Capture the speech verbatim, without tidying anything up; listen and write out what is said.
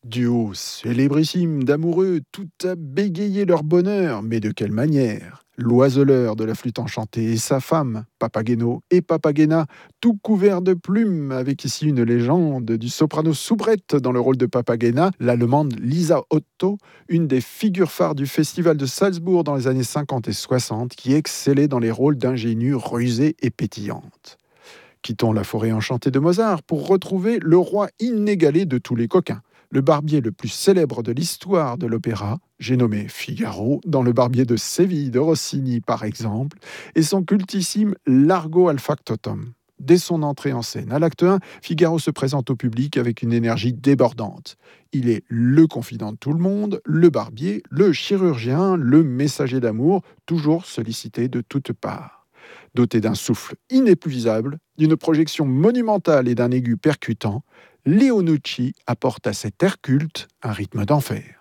Duo célébrissime d'amoureux, tout a bégayé leur bonheur, mais de quelle manière? L'oiseleur de la flûte enchantée et sa femme, Papageno et Papagena, tout couverts de plumes, avec ici une légende du soprano soubrette dans le rôle de Papagena, l'allemande Lisa Otto, une des figures phares du festival de Salzbourg dans les années cinquante et soixante, qui excellait dans les rôles d'ingénues rusées et pétillantes. Quittons la forêt enchantée de Mozart pour retrouver le roi inégalé de tous les coquins, le barbier le plus célèbre de l'histoire de l'opéra, j'ai nommé Figaro, dans le barbier de Séville de Rossini par exemple, et son cultissime Largo al factotum. Dès son entrée en scène, à l'acte un, Figaro se présente au public avec une énergie débordante. Il est le confident de tout le monde, le barbier, le chirurgien, le messager d'amour, toujours sollicité de toutes parts. Doté d'un souffle inépuisable, d'une projection monumentale et d'un aigu percutant, Leonucci apporte à cet air culte un rythme d'enfer.